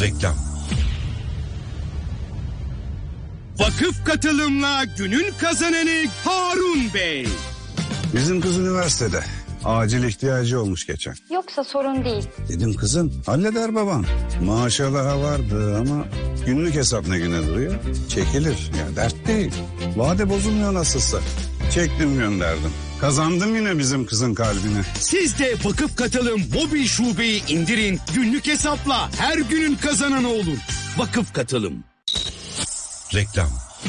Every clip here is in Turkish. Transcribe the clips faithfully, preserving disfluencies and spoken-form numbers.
Reklam. Vakıf katılımla günün kazananı Harun Bey. Bizim kız üniversitede. Acil ihtiyacı olmuş geçen. Yoksa sorun değil. Dedim kızım halleder baban. Maşallah vardı ama günlük hesap ne güne duruyor? Çekilir ya, dert değil. Vade bozulmuyor nasılsa. Çektim gönderdim. Kazandım yine bizim kızın kalbini. Siz de Vakıf Katılım mobil şubeyi indirin. Günlük hesapla her günün kazananı olun. Vakıf Katılım. Reklam.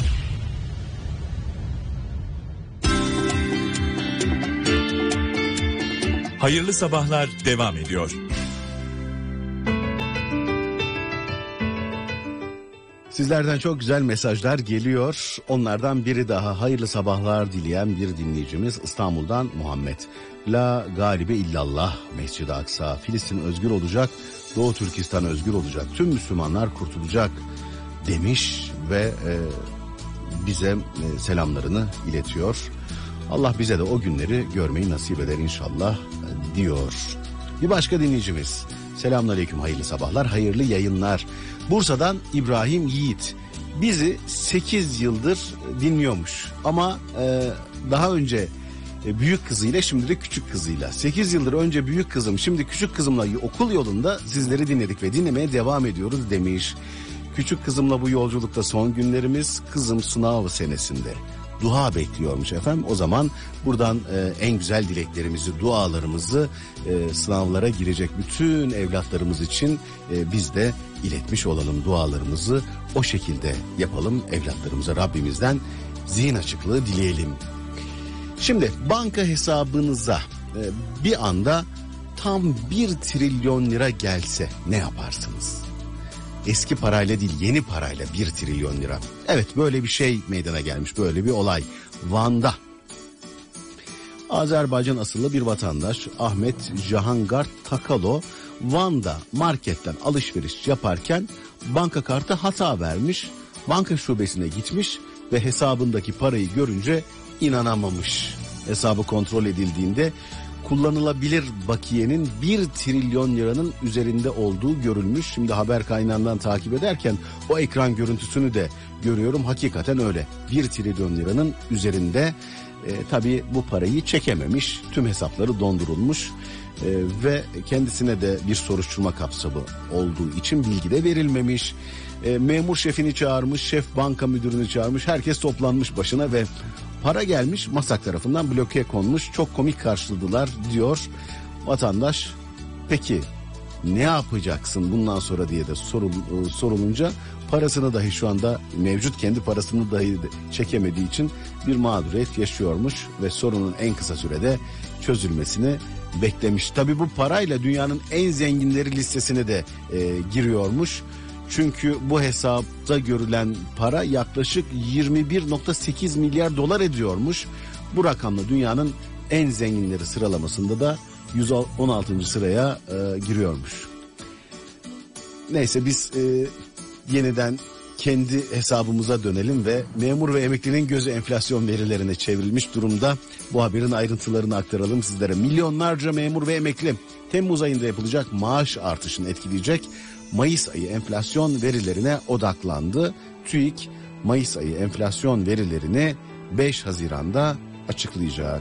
Hayırlı sabahlar devam ediyor. Sizlerden çok güzel mesajlar geliyor. Onlardan biri daha, hayırlı sabahlar dileyen bir dinleyicimiz İstanbul'dan Muhammed. La galibe illallah, Mescid-i Aksa, Filistin özgür olacak, Doğu Türkistan özgür olacak, tüm Müslümanlar kurtulacak demiş ve e, bize e, selamlarını iletiyor. Allah bize de o günleri görmeyi nasip eder inşallah e, diyor. Bir başka dinleyicimiz. Selamünaleyküm, hayırlı sabahlar, hayırlı yayınlar. Bursa'dan İbrahim Yiğit. Bizi sekiz yıldır dinliyormuş ama e, daha önce e, büyük kızıyla, şimdi de küçük kızıyla. sekiz yıldır önce büyük kızım, şimdi küçük kızımla okul yolunda sizleri dinledik ve dinlemeye devam ediyoruz demiş. Küçük kızımla bu yolculukta son günlerimiz, kızım sınav senesinde. Dua bekliyormuş efendim. O zaman buradan e, en güzel dileklerimizi, dualarımızı e, sınavlara girecek bütün evlatlarımız için e, biz de iletmiş olalım dualarımızı. O şekilde yapalım, evlatlarımıza Rabbimizden zihin açıklığı dileyelim. Şimdi banka hesabınıza e, bir anda tam bir trilyon lira gelse ne yaparsınız? Eski parayla değil, yeni parayla bir trilyon lira. Evet, böyle bir şey meydana gelmiş, böyle bir olay. Van'da Azerbaycan asıllı bir vatandaş Ahmet Jahangard Takalo Van'da marketten alışveriş yaparken banka kartı hata vermiş. Banka şubesine gitmiş ve hesabındaki parayı görünce inanamamış. Hesabı kontrol edildiğinde kullanılabilir bakiyenin bir trilyon liranın üzerinde olduğu görülmüş. Şimdi haber kaynağından takip ederken o ekran görüntüsünü de görüyorum. Hakikaten öyle. bir trilyon liranın üzerinde. E, tabii bu parayı çekememiş. Tüm hesapları dondurulmuş. E, ve kendisine de bir soruşturma kapsamı olduğu için bilgi de verilmemiş. E, memur şefini çağırmış, şef banka müdürünü çağırmış. Herkes toplanmış başına ve para gelmiş, masak tarafından bloke konmuş. Çok komik karşıladılar diyor vatandaş. Peki ne yapacaksın bundan sonra diye de sorul, sorulunca parasını dahi şu anda mevcut kendi parasını dahi çekemediği için bir mağduriyet yaşıyormuş ve sorunun en kısa sürede çözülmesini beklemiş. Tabii bu parayla dünyanın en zenginleri listesine de e, giriyormuş. Çünkü bu hesapta görülen para yaklaşık yirmi bir virgül sekiz milyar dolar ediyormuş. Bu rakamla dünyanın en zenginleri sıralamasında da yüz on altıncı sıraya e, giriyormuş. Neyse biz e, yeniden kendi hesabımıza dönelim ve memur ve emeklinin gözü enflasyon verilerine çevrilmiş durumda. Bu haberin ayrıntılarını aktaralım sizlere. Milyonlarca memur ve emekli Temmuz ayında yapılacak maaş artışını etkileyecek Mayıs ayı enflasyon verilerine odaklandı. TÜİK Mayıs ayı enflasyon verilerini beş Haziran'da açıklayacak.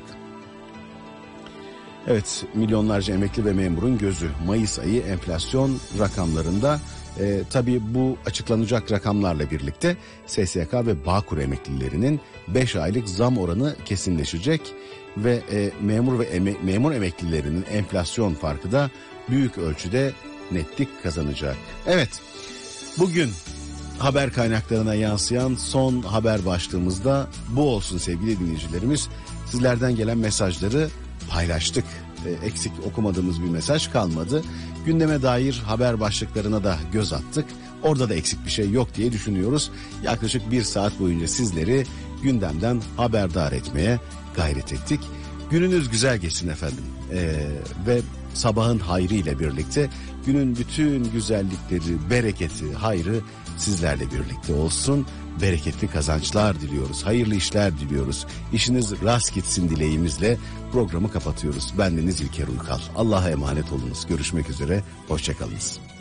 Evet, milyonlarca emekli ve memurun gözü Mayıs ayı enflasyon rakamlarında. E, tabii bu açıklanacak rakamlarla birlikte S S K ve Bağkur emeklilerinin beş aylık zam oranı kesinleşecek ve e, memur ve eme, memur emeklilerinin enflasyon farkı da büyük ölçüde netlik kazanacak. Evet, bugün haber kaynaklarına yansıyan son haber başlığımızda bu olsun sevgili dinleyicilerimiz. Sizlerden gelen mesajları paylaştık. E, eksik okumadığımız bir mesaj kalmadı. Gündeme dair haber başlıklarına da göz attık. Orada da eksik bir şey yok diye düşünüyoruz. Yaklaşık bir saat boyunca sizleri gündemden haberdar etmeye gayret ettik. Gününüz güzel geçsin efendim. E, ve sabahın hayrı ile birlikte günün bütün güzellikleri, bereketi, hayrı sizlerle birlikte olsun. Bereketli kazançlar diliyoruz, hayırlı işler diliyoruz. İşiniz rast gitsin dileğimizle programı kapatıyoruz. Bendeniz İlker Uykal. Allah'a emanet olunuz. Görüşmek üzere, hoşçakalınız.